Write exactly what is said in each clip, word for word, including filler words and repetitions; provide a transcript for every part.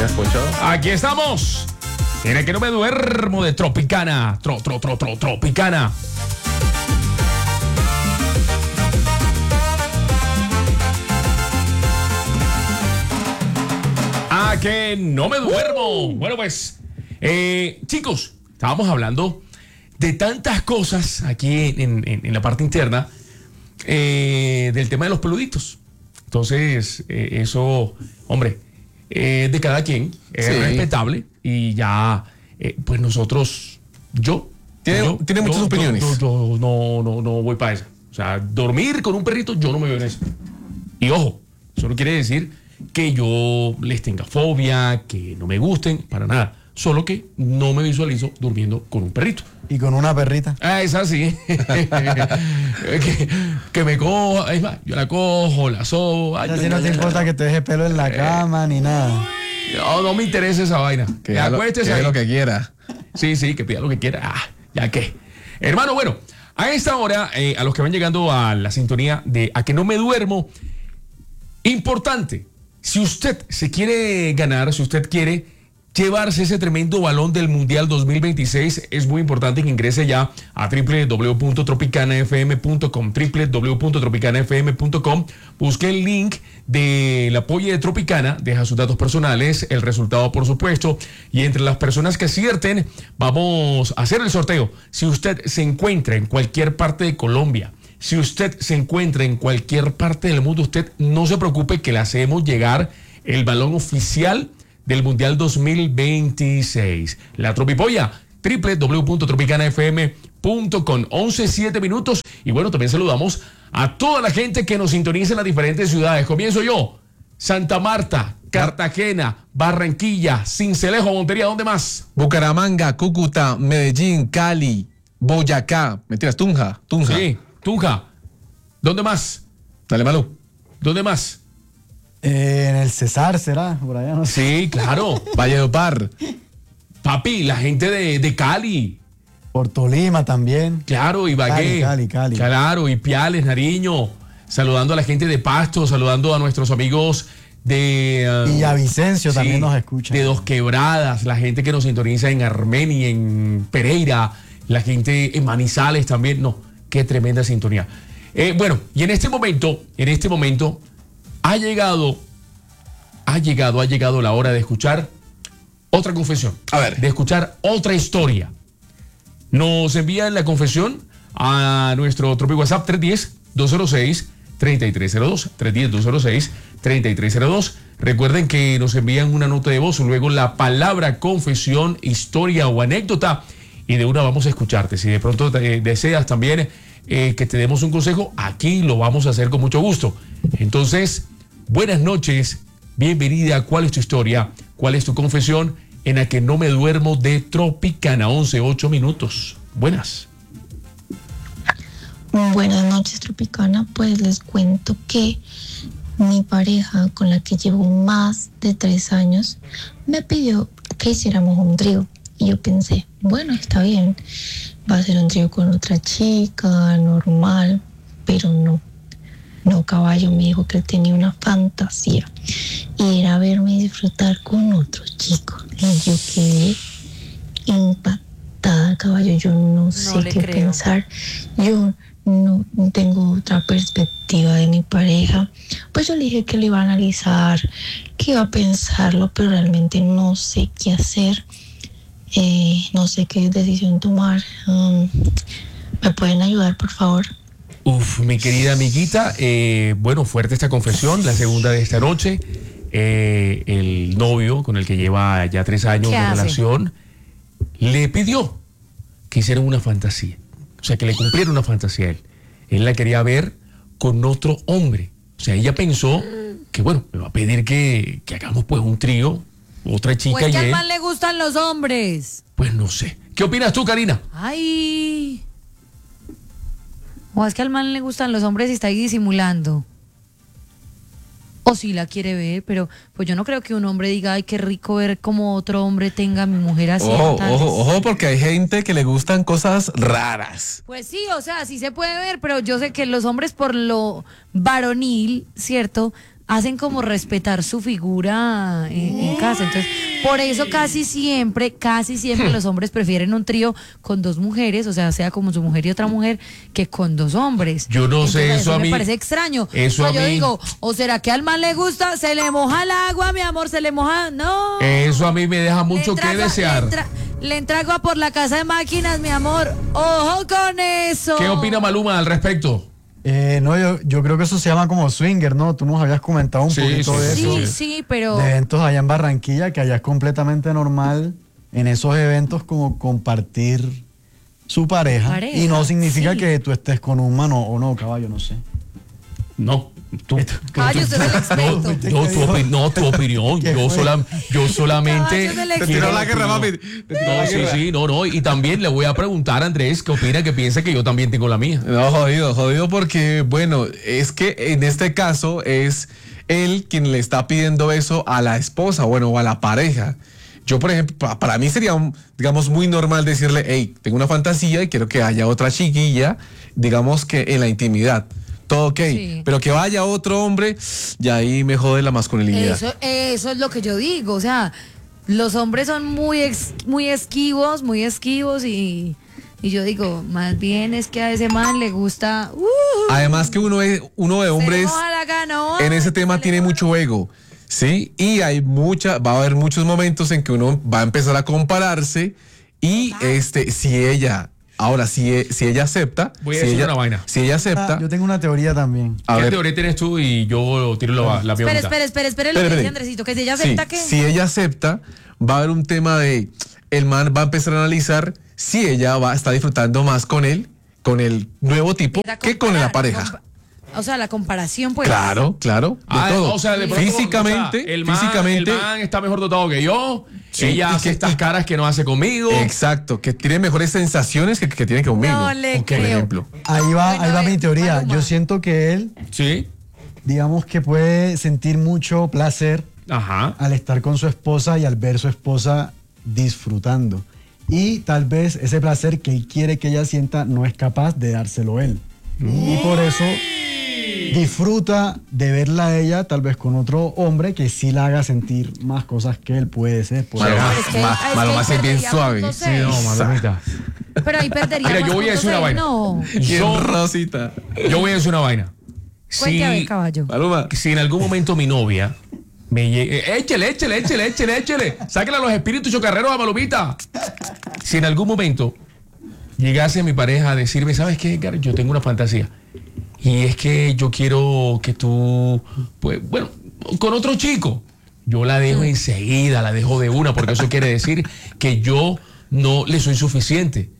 Gracias, Poncho. Aquí estamos. En el que no me duermo de Tropicana. Tro, tro, tro, tro, Tropicana. A que no me duermo. Bueno, pues, eh, chicos, estábamos hablando de tantas cosas aquí en, en, en la parte interna eh, del tema de los peluditos. Entonces, eh, eso, hombre, eh, de cada quien es Sí. respetable y ya, eh, pues nosotros, yo. Tiene, yo, tiene muchas yo, opiniones. Yo, yo, yo no, no, no voy para eso. O sea, dormir con un perrito, yo no me veo en eso. Y ojo, eso no quiere decir que yo les tenga fobia, que no me gusten, para nada. Solo que no me visualizo durmiendo con un perrito. Y con una perrita. Ah, esa sí. que, que me cojo, es más, yo la cojo, la sobo. Ay, Así no te importa que te deje pelo en la cama ni nada. No, no me interesa esa vaina. Que Me haga lo, acuestes que haga ahí. lo que quiera. Sí, sí, que pida lo que quiera. Ah, ya que. Hermano, bueno, a esta hora, eh, a los que van llegando a la sintonía de A que no me duermo, importante, si usted se quiere ganar, si usted quiere llevarse ese tremendo balón del Mundial dos mil veintiséis, es muy importante que ingrese ya a doble u doble u doble u punto tropicana f m punto com, doble u doble u doble u punto tropicana f m punto com, busque el link del apoyo de Tropicana, deja sus datos personales, el resultado por supuesto, y entre las personas que acierten vamos a hacer el sorteo. Si usted se encuentra en cualquier parte de Colombia, si usted se encuentra en cualquier parte del mundo, usted no se preocupe que le hacemos llegar el balón oficial del Mundial dos mil veintiséis. La Tropipolla, doble u doble u doble u punto tropicana f m punto com, once, siete minutos. Y bueno, también saludamos a toda la gente que nos sintoniza en las diferentes ciudades. Comienzo yo. Santa Marta, Cartagena, Barranquilla, Sincelejo, Montería, ¿dónde más? Bucaramanga, Cúcuta, Medellín, Cali, Boyacá. Mentiras, Tunja. Tunja. Sí, Tunja. ¿Dónde más? Dale, Malú. ¿Dónde más? Eh, en el Cesar será, por allá no sé. Sí, claro. Valledupar. Papi, la gente de, de Cali. Por Tolima también. Claro, Ibagué. Cali, Cali, Cali. Claro, y Piales, Nariño. Saludando a la gente de Pasto, saludando a nuestros amigos de... Uh, Villavicencio sí, también nos escucha. De Dos Quebradas, la gente que nos sintoniza en Armenia, en Pereira, la gente en Manizales también. No, qué tremenda sintonía. Eh, bueno, y en este momento, en este momento, ha llegado, ha llegado, ha llegado la hora de escuchar otra confesión. A ver. De escuchar otra historia. Nos envían la confesión a nuestro Tropi WhatsApp tres uno cero, dos cero seis, tres tres cero dos. tres uno cero, dos cero seis, tres tres cero dos. Recuerden que nos envían una nota de voz, luego la palabra confesión, historia o anécdota, y de una vamos a escucharte. Si de pronto eh, deseas también eh, que te demos un consejo, aquí lo vamos a hacer con mucho gusto. Entonces, buenas noches, bienvenida. ¿Cuál es tu historia? ¿Cuál es tu confesión? En la que no me duermo de Tropicana, once, ocho minutos. Buenas. Buenas noches, Tropicana. Pues les cuento que mi pareja, con la que llevo más de tres años, me pidió que hiciéramos un trío. Y yo pensé, bueno, está bien, va a ser un trío con otra chica, normal, pero no. No, caballo, me dijo que él tenía una fantasía y era verme disfrutar con otro chico. Y yo quedé impactada, caballo. Yo no sé No le qué creo. pensar. Yo no tengo otra perspectiva de mi pareja. Pues yo le dije que lo iba a analizar, que iba a pensarlo, pero realmente no sé qué hacer. Eh, no sé qué decisión tomar. Um, ¿Me pueden ayudar, por favor? Uf, mi querida amiguita, eh, bueno, fuerte esta confesión, la segunda de esta noche. Eh, el novio con el que lleva ya tres años ¿Qué de hace? relación le pidió que hicieran una fantasía, o sea, que le cumpliera una fantasía a él. Él la quería ver con otro hombre. O sea, ella pensó que, bueno, me va a pedir que, que hagamos pues un trío, otra chica Pues y que al él. man le gustan los hombres. Pues no sé. ¿Qué opinas tú, Karina? Ay. O es que al man le gustan los hombres y está ahí disimulando. O si la quiere ver, pero pues yo no creo que un hombre diga, ay, qué rico ver cómo otro hombre tenga a mi mujer así. Ojo, tales". ojo, ojo, porque hay gente que le gustan cosas raras. Pues sí, o sea, sí se puede ver, pero yo sé que los hombres por lo varonil, ¿cierto? hacen como respetar su figura en, en casa. Entonces, por eso casi siempre, casi siempre los hombres prefieren un trío con dos mujeres, o sea, sea como su mujer y otra mujer, que con dos hombres. Yo no sé, Entonces, eso a me mí- parece extraño. eso O a sea, yo mí- digo, ¿o será que al man le gusta? ¿Se le moja el agua, mi amor? ¿Se le moja? No. Eso a mí me deja mucho Le que entra agua- desear. Le entra, le entra agua por la casa de máquinas, mi amor. Ojo con eso. ¿Qué opina Maluma al respecto? Eh, no, yo, yo creo que eso se llama como swinger, ¿no? Tú nos habías comentado un Sí, poquito sí, de sí, eso. Sí, sí, pero... De eventos allá en Barranquilla, que allá es completamente normal en esos eventos como compartir su pareja. Pareja, y no significa sí. que tú estés con un mano o no, caballo, no sé. No, tú. Caballo, usted es el experto. No, tu, opi- no, tu opinión. ¿Qué Yo, fue? sola- yo solamente. Caballo del Te tiró la guerra, No, papi. Te tiró la sí, guerra. sí, no, no. Y también le voy a preguntar a Andrés qué opina, que piensa que yo también tengo la mía. No, jodido, jodido porque, bueno, es que en este caso es él quien le está pidiendo eso a la esposa, bueno, o a la pareja. Yo, por ejemplo, pa- para mí sería, un, digamos, muy normal decirle, hey, tengo una fantasía y quiero que haya otra chiquilla, digamos que en la intimidad. Todo ok, Sí. pero que vaya otro hombre, y ahí me jode la masculinidad. Eso, eso es lo que yo digo, o sea, los hombres son muy ex- muy esquivos, muy esquivos y, y yo digo, más bien es que a ese man le gusta... Uh, Además que uno, es, uno de hombres Ojalá ganó. en ese tema tiene mucho ego, ¿sí? Y hay mucha, va a haber muchos momentos en que uno va a empezar a compararse y este, si ella, ahora, si, e- si ella acepta, Voy a si decir ella, una vaina. si ella acepta, Ah, yo tengo una teoría también. a ¿Qué ver, teoría tienes tú? Y yo tiro la, la Espera, pregunta. espera, espera, espera lo Espere, que dice espere. Andresito, que si ella sí, acepta que... si ella acepta, va a haber un tema de, el man va a empezar a analizar si ella va a estar disfrutando más con él, con el nuevo tipo, Empieza a que con la comparar, pareja. compa- O sea, la comparación, pues... Claro, claro, de Ah, todo. o sea, de pronto, físicamente, o sea, el man, físicamente, el man está mejor dotado que yo. Sí, ella y hace que- estas y- caras que no hace conmigo. exacto, que tiene mejores sensaciones que, que tiene conmigo. No le por creo. ejemplo. Ahí va, Bueno, ahí a va ver, mi teoría. Maluma. Yo siento que él, Sí. digamos que puede sentir mucho placer Ajá. al estar con su esposa y al ver su esposa disfrutando. Y tal vez ese placer que él quiere que ella sienta no es capaz de dárselo él. Y por eso disfruta de verla a ella tal vez con otro hombre que sí la haga sentir más cosas que él puede ser. Por Maluma, es que- ma- es que Maluma ahí sí es bien perderíamos, suave. no sé. Sí, No, Malumita. Pero ahí perdería Mira, más yo voy a puntos decir una ahí, vaina. No. Bien Yo, rosita. yo voy a decir una vaina. Cuente a ver, Si, caballo. Maluma. si en algún momento mi novia me llegue. Échele, échele, échele, échele, échele. Sáquele a los espíritus chocarreros a Malumita. Si en algún momento llegase mi pareja a decirme, ¿sabes qué, Edgar? Yo tengo una fantasía. Y es que yo quiero que tú, pues, bueno, con otro chico. Yo la dejo enseguida, la dejo de una, porque eso quiere decir que yo no le soy suficiente.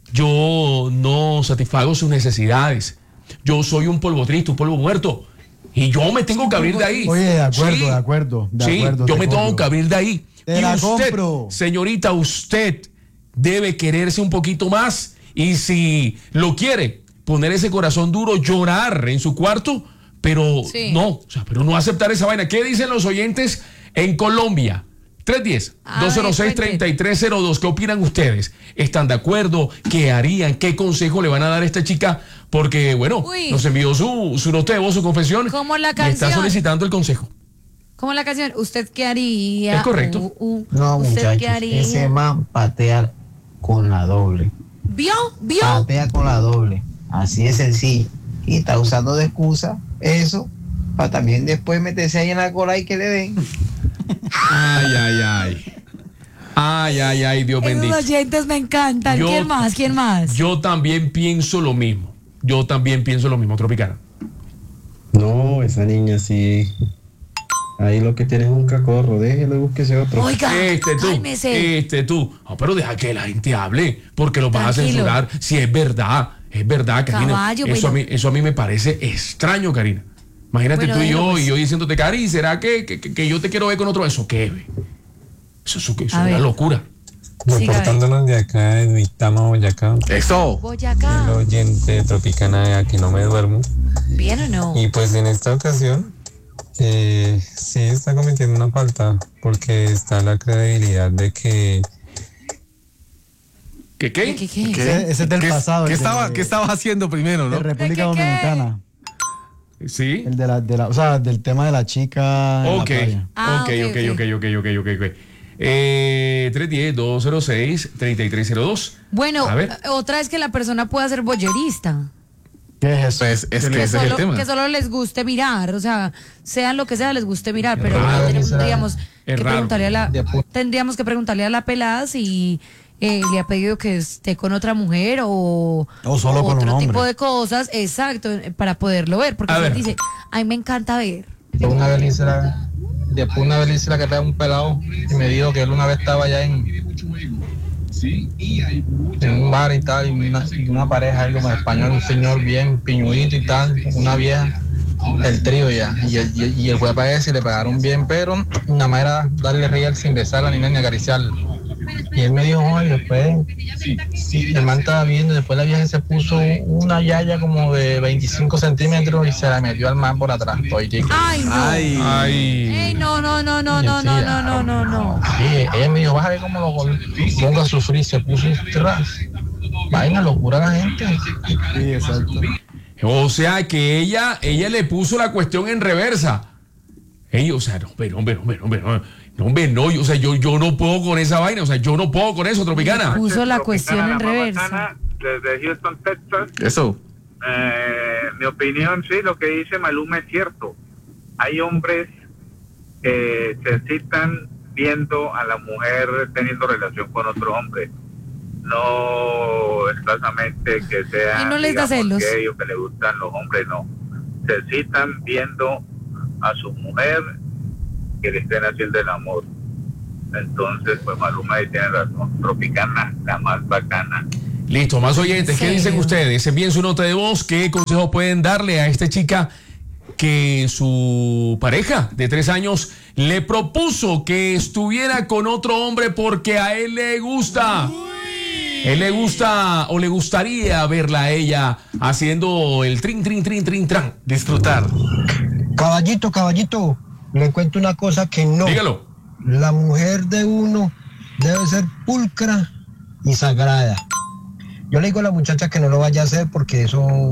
Yo no satisfago sus necesidades. Yo soy un polvo triste, un polvo muerto. Y yo me tengo que abrir de ahí. Oye, de acuerdo, Sí. de acuerdo, de sí, acuerdo, yo te me tengo compro. que abrir de ahí. Te y la usted, compro. señorita, usted debe quererse un poquito más. Y si lo quiere, poner ese corazón duro, llorar en su cuarto, pero Sí. no, o sea, pero no aceptar esa vaina. ¿Qué dicen los oyentes en Colombia? tres uno cero, A dos cero seis, ver, tres tres cero dos. ¿Qué opinan ustedes? ¿Están de acuerdo? ¿Qué harían? ¿Qué consejo le van a dar a esta chica? Porque, bueno, Uy. nos envió su, su nota de voz, su confesión. Como la y está canción. solicitando el consejo. Como la canción, ¿usted qué haría? Es correcto. Uh, uh, No, ¿usted qué muchachos, haría? ese man patea con la doble. ¿Vio? ¿Vio? Patea con la doble. Así de sencillo. Y está usando de excusa eso para también después meterse ahí en la cola y que le den. Ay, ay, ay. Ay, ay, ay, Dios Esos bendito. oyentes me encantan. Yo- ¿Quién más? ¿Quién más? Yo también pienso lo mismo. Yo también pienso lo mismo, Tropicana. No, esa niña sí. Ahí lo que tiene es un cacorro. Déjelo y búsquese otro. Oiga, Este tú, cálmese. este tú. No, pero deja que la gente hable, porque lo vas a Tranquilo. censurar. Si es verdad, es verdad, Karina. Caballo, eso, a pero- mí, eso a mí me parece extraño, Karina. Imagínate Bueno, tú y yo, déjalo, pues. y yo diciéndote, Cari, ¿será que, que, que- que yo te quiero ver con otro? ¿Eso qué, ve? Eso, eso, eso es A una ver. locura. Siga, Reportándonos de acá, de Duitama, Boyacá. Eso. El Boyacá. oyente Tropicana de Aquí No Me Duermo. ¿Bien o no? Y pues en esta ocasión, eh, sí está cometiendo una falta, porque está la credibilidad de que ¿Qué qué? ¿Qué, qué? Ese, ese es del ¿Qué, pasado. ¿qué el de- estaba, ¿Qué estabas haciendo primero, de no? República ¿Qué, qué, qué? Dominicana. Sí. El de la, de la, o sea, del tema de la chica. en la Ok, playa. Ah, ok, ok, ok, ok. ok, ok, ok, ok, ok. Eh, tres uno cero, dos cero seis, tres tres cero dos. Bueno, A ver. otra es que la persona pueda ser boyerista. ¿Qué es eso? Pues es que Que ese es el solo, tema. que solo les guste mirar, o sea, sean lo que sea, les guste mirar, pero raro, tenemos- es raro. tendríamos Es que raro. preguntarle a la, De pu- tendríamos que preguntarle a la pelada si eh, le ha pedido que esté con otra mujer o, O solo con un otro hombre. tipo de cosas, exacto, para poderlo ver, porque A si ver. él dice, ay, me encanta ver. De una vez le hice la, después una vez le hice la carrera a un pelado y me dijo que él una vez estaba allá en, en un bar y tal, y una, y una pareja ahí como español, un señor bien piñudito y tal, una vieja, el trío ya, y el, y el, y el fue para ese y le pagaron bien, pero nada más era darle real sin besarla ni nada ni acariciarla. Y él me dijo, oye, después, el man estaba viendo, después la vieja se puso una yaya como de veinticinco centímetros y se la metió al man por atrás. Toitico. Ay, no. Ay. Ay. Ey, no, no, no, no, no, no, no, no, no, no. Sí, ella me dijo, vas a ver cómo lo pongo a sufrir, se puso tras. Vaina, locura la gente. Sí, exacto. O sea que ella, ella le puso la cuestión en reversa. Ey, o sea, no, hombre, hombre, hombre, hombre, no, no, hombre, no, yo- o sea, yo, yo no puedo con esa vaina, o sea, yo no puedo con eso, Tropicana. Puso la cuestión en Tropicana, la reversa. Mamacana, desde Houston, Texas. Eso. Eh, mi opinión, sí, lo que dice Maluma es cierto. Hay hombres que se excitan viendo a la mujer teniendo relación con otro hombre. No escasamente que sea Y no les da digamos, celos. gay o que le gustan los hombres, no. Se excitan viendo a su mujer que le estén haciendo el amor. Entonces, pues Maluma ahí tiene razón. Tropicana, la más bacana. Listo, más oyentes, ¿qué ¿En dicen serio? ustedes? Envíen su nota de voz, ¿qué consejo pueden darle a esta chica que su pareja de tres años le propuso que estuviera con otro hombre porque a él le gusta? Él le gusta o le gustaría verla a ella haciendo el trin, trin, trin, trin, tran. Disfrutar. Caballito, caballito, le cuento una cosa que no. Dígalo. La mujer de uno debe ser pulcra y sagrada. Yo le digo a la muchacha que no lo vaya a hacer porque eso